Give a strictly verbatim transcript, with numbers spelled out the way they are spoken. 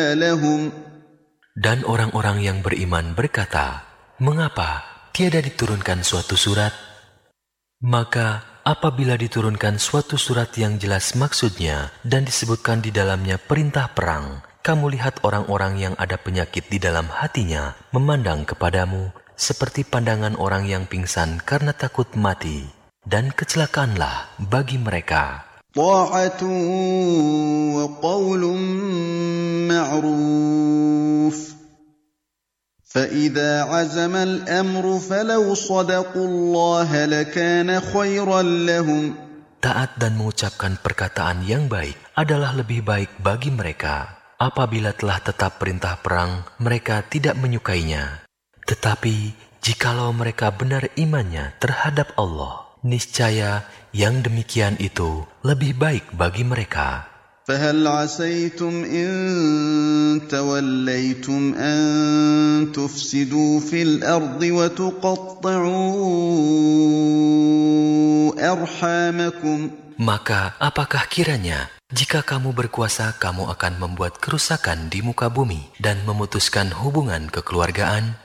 لهم Dan orang-orang yang beriman berkata, mengapa tiada diturunkan suatu surat? Maka apabila diturunkan suatu surat yang jelas maksudnya dan disebutkan di dalamnya perintah perang, kamu lihat orang-orang yang ada penyakit di dalam hatinya memandang kepadamu seperti pandangan orang yang pingsan karena takut mati, dan kecelakaanlah bagi mereka. طاعة وقول معروف فإذا عزم الأمر فلو صدقوا الله لكان خيرا لهم. Taat dan mengucapkan perkataan yang baik adalah lebih baik bagi mereka. Apabila telah tetap perintah perang, mereka tidak menyukainya. Tetapi jikalau mereka benar imannya terhadap Allah, niscaya yang demikian itu lebih baik bagi mereka. فهل عسيتم إن توليتم أن تفسدوا في الأرض وتقطعوا أرحامكم. Maka apakah kiranya jika kamu berkuasa kamu akan membuat kerusakan di muka bumi dan memutuskan hubungan kekeluargaan?